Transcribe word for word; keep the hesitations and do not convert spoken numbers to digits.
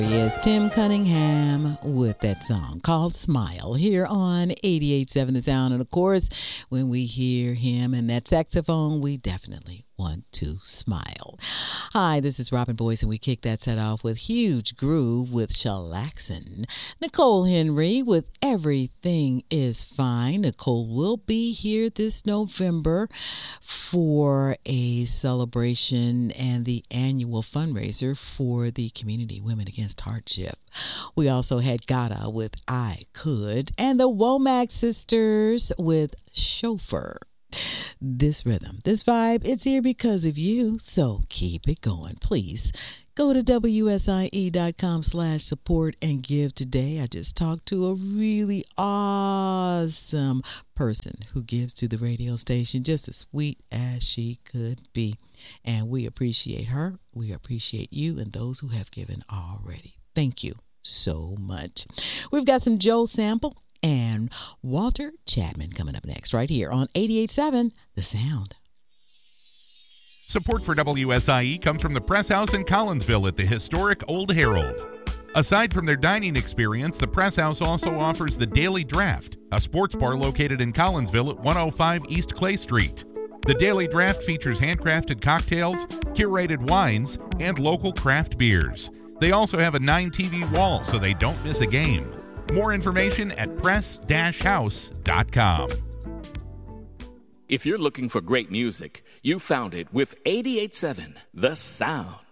Is Tim Cunningham with that song called Smile here on eighty-eight point seven The Sound. And of course, when we hear him and that saxophone, we definitely want to smile. Hi, this is Robin Boyce, and we kick that set off with Huge Groove with Chillaxin'. Nicole Henry with Everything Is Fine. Nicole will be here this November for a celebration and the annual fundraiser for the Community Women Against Hardship. We also had Gata with I Could, and the Womack Sisters with Chauffeur. This rhythm, this vibe, it's here because of you, so keep it going, please. Go to W S I E dot com slash support and give today. I just talked to a really awesome person who gives to the radio station, just as sweet as she could be. And we appreciate her. We appreciate you and those who have given already. Thank you so much. We've got some Joe Sample and Walter Chapman coming up next right here on eighty-eight point seven The Sound. Support for W S I E comes from the Press House in Collinsville at the historic Old Herald. Aside from their dining experience, the Press House also offers the Daily Draft, a sports bar located in Collinsville at one oh five East Clay Street. The Daily Draft features handcrafted cocktails, curated wines, and local craft beers. They also have a nine T V wall so they don't miss a game. More information at press dash house dot com. If you're looking for great music, you found it with eighty-eight point seven The Sound.